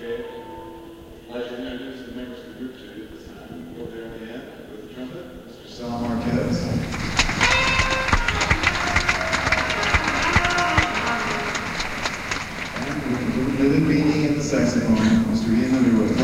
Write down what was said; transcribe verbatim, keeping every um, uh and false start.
Okay. I'd like to introduce the members of the group to you this time. Go there in the end with the trumpet, Mister Sal Marquez. And with Lily Beanie and the saxophone, Mister Ian Underwood.